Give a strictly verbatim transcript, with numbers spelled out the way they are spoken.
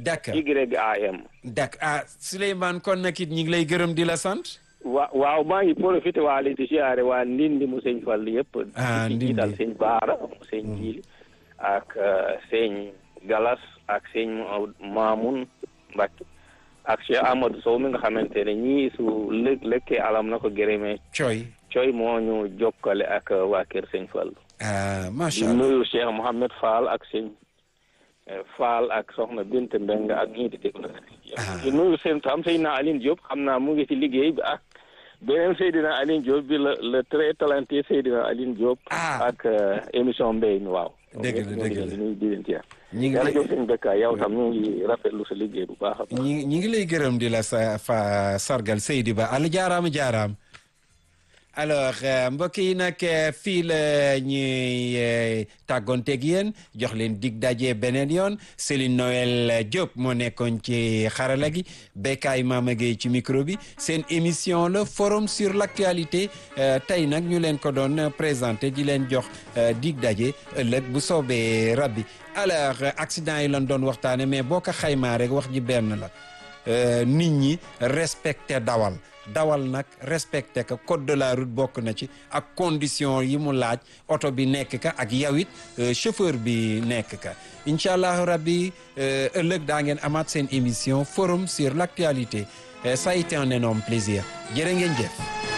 d'accord Y A M. d'accord ah Souleymane kon nag it ñu ngi lay gërëm di la sant. wa waaw maa ngi profité waale di siyaare waa Ndindi mu sëñ Fall yëpp. ah di ci Ndindi jiital sëñ Baara mu sëñ Jiili ak sëñ Galas ak sëñ Mamoun Mbacke ak Cheikh Amadou Sow mi nga xamante ne ñii su lë lëkkee alam na ko gërëmee. Coy Coy moo ñu jokkale ak waa Kër Sëñ Fall. ah macha di allah nuyu Cheikh Mouhamed Fall ak sëñ Fall ak soxna Bint Mbeng ak ñii di déglu. di nuyu seen tam Seydina Aline Diop xam naa mu ngi ci liggéey bi ak beneen Seydina Aline Diop bi le le très talentueux Seydina Aline Diop. ak émission mbéy mi waaw. dëgg la dëgg la ñu ngi leen di ñu ngi yàlla jox seen dëkk yow tam ñu ngi rafetlu sa liggéey bu baax a baax. ñi ñi ngi lay gërëm di la sa fa sargal Seydi Ba àll jaaraama jaaraam alors mbokk yi nag fii la ñuy tàggoonteeg yéen jox leen dig daje beneen yoon Céline Noël Diop moo nekkoon ci xarala gi Bekkaay Mama Gueye ci micro bi seen émission la forum sur l'actualité tey nag ñu leen ko doon présenté di leen jox dig daje ëllëg bu soobee rabbi alors accident yi lañ doon waxtaane mais boo ko xaymaa rek wax ji benn la nit ñi respecté dawal dawal nag respecté ka code de la route bokk na ci ak condition yi mu laaj oto bi nekk ka ak yow it chauffeur bi nekk ka incha allahu rabbi ëllëg daa ngeen amaat seen émission forum sur l'actualité ça a été un énorme plaisir jërë ngeen jëf